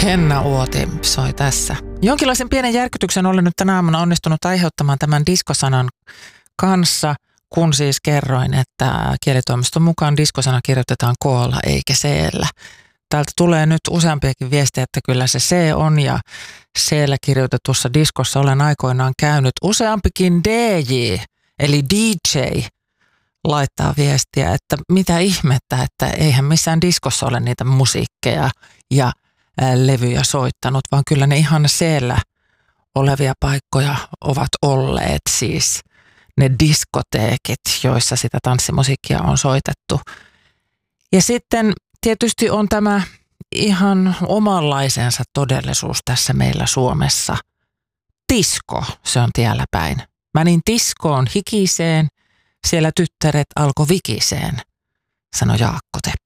Henna Uoti soi tässä. Jonkinlaisen pienen järkytyksen olen nyt tänä aamuna onnistunut aiheuttamaan tämän diskosanan kanssa, kun siis kerroin, että kielitoimiston mukaan diskosana kirjoitetaan K:lla eikä C:llä. Täältä tulee nyt useampiakin viestejä, että kyllä se C on ja C:llä kirjoitetussa diskossa olen aikoinaan käynyt. Useampikin DJ, eli DJ, laittaa viestiä, että mitä ihmettä, että eihän missään diskossa ole niitä musiikkeja ja levyjä soittanut, vaan kyllä ne ihan C:llä olevia paikkoja ovat olleet, siis ne diskoteekit, joissa sitä tanssimusiikkia on soitettu. Ja sitten tietysti on tämä ihan omanlaisensa todellisuus tässä meillä Suomessa. Disko, se on tiellä päin. Menin diskoon hikiseen, siellä tyttäret alkoi vikiseen, sanoi Jaakko Teppo.